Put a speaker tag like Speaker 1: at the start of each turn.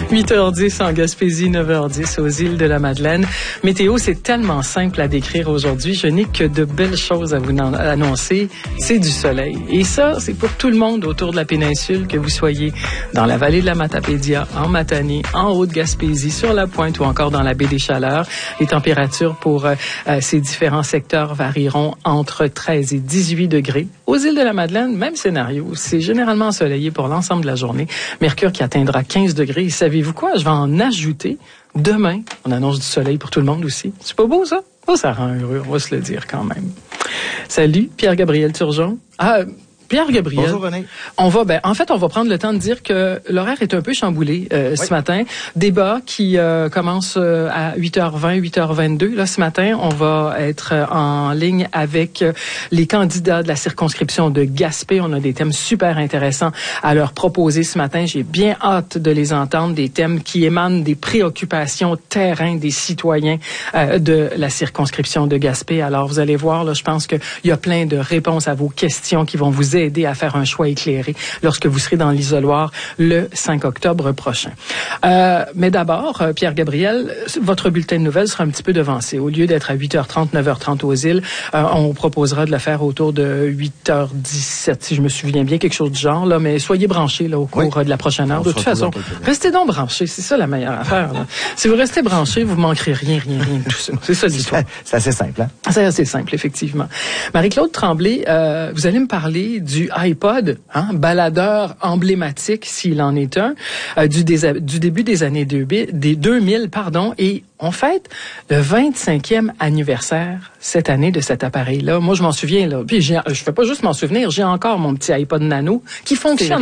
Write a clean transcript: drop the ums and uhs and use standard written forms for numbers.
Speaker 1: 8h10 en Gaspésie, 9h10 aux îles de la Madeleine. Météo, c'est tellement simple à décrire aujourd'hui. Je n'ai que de belles choses à vous annoncer. C'est du soleil. Et ça, c'est pour tout le monde autour de la péninsule, que vous soyez dans la vallée de la Matapédia, en Matane, en Haute-Gaspésie, sur la Pointe ou encore dans la baie des Chaleurs. Les températures pour ces différents secteurs varieront entre 13 et 18 degrés. Aux îles de la Madeleine, même scénario. C'est généralement ensoleillé pour l'ensemble de la journée. Mercure qui atteindra 15 degrés. Et savez-vous quoi? Je vais en ajouter. Demain, on annonce du soleil pour tout le monde aussi. C'est pas beau, ça? Ça rend heureux, on va se le dire quand même. Salut, Pierre-Gabriel Turgeon. Pierre-Gabriel.
Speaker 2: Bonjour René.
Speaker 1: On va prendre le temps de dire que l'horaire est un peu chamboulé ce matin. Débat qui commence à 8h20, 8h22. Là, ce matin, on va être en ligne avec les candidats de la circonscription de Gaspé. On a des thèmes super intéressants à leur proposer ce matin. J'ai bien hâte de les entendre, des thèmes qui émanent des préoccupations terrain des citoyens de la circonscription de Gaspé. Alors, vous allez voir, là, je pense qu'il y a plein de réponses à vos questions qui vont vous aider à faire un choix éclairé lorsque vous serez dans l'isoloir le 5 octobre prochain. Mais d'abord, Pierre-Gabriel, votre bulletin de nouvelles sera un petit peu devancé. Au lieu d'être à 8h30, 9h30 aux îles, on proposera de le faire autour de 8h17, si je me souviens bien, quelque chose du genre. Là, mais soyez branchés là, au cours de la prochaine heure. De toute façon, restez donc branchés. C'est ça la meilleure affaire. Là. Si vous restez branchés, vous manquerez rien de tout ça. C'est ça l'histoire.
Speaker 2: C'est assez simple, hein? C'est
Speaker 1: assez simple, effectivement. Marie-Claude Tremblay, vous allez me parler du iPod, baladeur emblématique, s'il en est un, du début des années 2000, et on fête le 25e anniversaire cette année de cet appareil-là. Moi, je m'en souviens, là. Puis je fais pas juste m'en souvenir, j'ai encore mon petit iPod Nano qui fonctionne